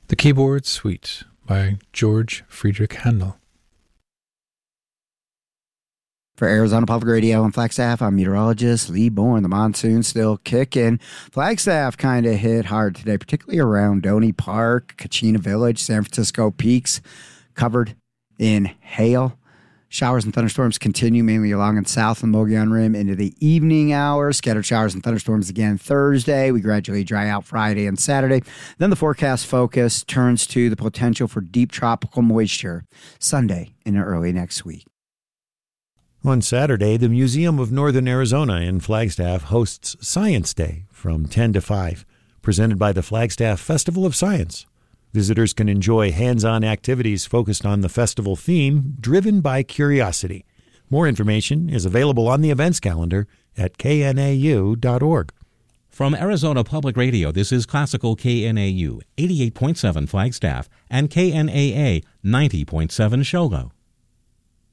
The Keyboard Suite by George Friedrich Handel. For Arizona Public Radio and Flagstaff, I'm meteorologist Lee Bourne. The monsoon's still kicking. Flagstaff kind of hit hard today, particularly around Doney Park, Kachina Village, San Francisco Peaks, covered in hail. Showers and thunderstorms continue mainly along and south of the Mogollon Rim into the evening hours. Scattered showers and thunderstorms again Thursday. We gradually dry out Friday and Saturday. Then the forecast focus turns to the potential for deep tropical moisture Sunday and early next week. On Saturday, the Museum of Northern Arizona in Flagstaff hosts Science Day from 10 to 5, presented by the Flagstaff Festival of Science. Visitors can enjoy hands-on activities focused on the festival theme, driven by curiosity. More information is available on the events calendar at knau.org. From Arizona Public Radio, this is Classical KNAU, 88.7 Flagstaff, and KNAA, 90.7 Shogo.